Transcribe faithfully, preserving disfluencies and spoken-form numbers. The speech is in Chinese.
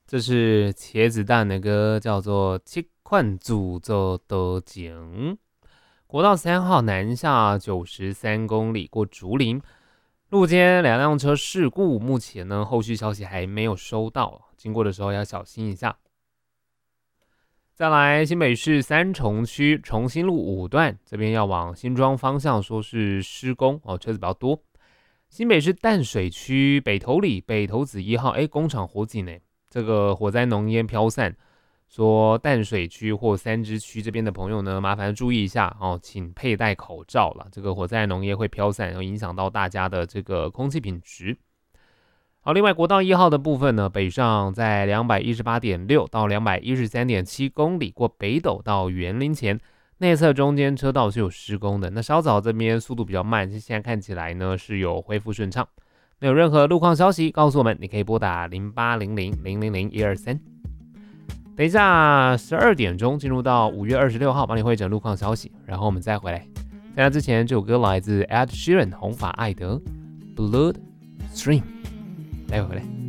这是茄子蛋的歌，叫做《七款诅咒的景》。国道三号南下九十三公里过竹林，路肩两辆车事故，目前呢后续消息还没有收到，经过的时候要小心一下。再来，新北市三重区重新路五段，这边要往新庄方向，说是施工哦，车子比较多。新北市淡水区北投里北投子一号，哎，工厂火警呢，这个火灾浓烟飘散，说淡水区或三支区这边的朋友呢，麻烦注意一下哦，请佩戴口罩了。这个火灾浓烟会飘散，然后影响到大家的这个空气品质。好，另外国道一号的部分呢，北上在 两百一十八点六 到 两百一十三点七 公里，过北斗到园林前，内侧中间车道是有施工的。那稍早这边速度比较慢，现在看起来呢是有恢复顺畅。那有任何路况消息告诉我们，你可以拨打零八零零零零零一二三。等一下十二点钟进入到五月二十六号，帮你汇整路况消息，然后我们再回来。在那之前，这首歌来自 Ed Sheeran 红发艾德 Bloodstream。待会回来。